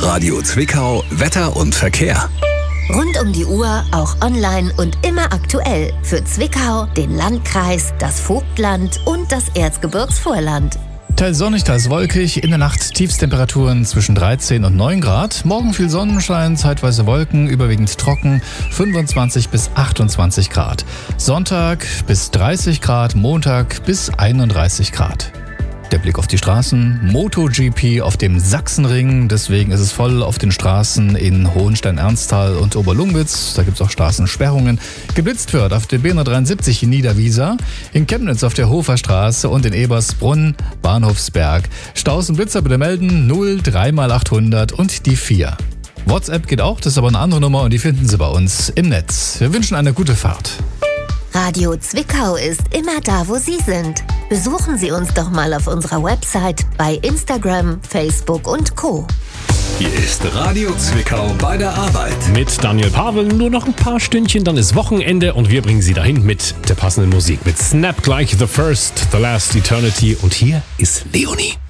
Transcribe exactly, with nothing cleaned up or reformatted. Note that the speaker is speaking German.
Radio Zwickau Wetter und Verkehr. Rund um die Uhr, auch online und immer aktuell. Für Zwickau, den Landkreis, das Vogtland und das Erzgebirgsvorland. Teils sonnig, teils wolkig. In der Nacht Tiefstemperaturen zwischen dreizehn und neun Grad. Morgen viel Sonnenschein, zeitweise Wolken, überwiegend trocken, fünfundzwanzig bis achtundzwanzig Grad. Sonntag bis dreißig Grad, Montag bis einunddreißig Grad. Der Blick auf die Straßen, MotoGP auf dem Sachsenring, deswegen ist es voll auf den Straßen in Hohenstein-Ernsthal und Oberlungwitz, da gibt es auch Straßensperrungen. Geblitzt wird auf der B hundertdreiundsiebzig in Niederwiesa, in Chemnitz auf der Hoferstraße und in Ebersbrunn, Bahnhofsberg. Staus und Blitzer bitte melden null drei mal achthundert und die vier. WhatsApp geht auch, das ist aber eine andere Nummer und die finden Sie bei uns im Netz. Wir wünschen eine gute Fahrt. Radio Zwickau ist immer da, wo Sie sind. Besuchen Sie uns doch mal auf unserer Website, bei Instagram, Facebook und Co. Hier ist Radio Zwickau bei der Arbeit. Mit Daniel Pavel nur noch ein paar Stündchen, dann ist Wochenende und wir bringen Sie dahin mit der passenden Musik. Mit Snap Like the First, The Last Eternity und hier ist Leonie.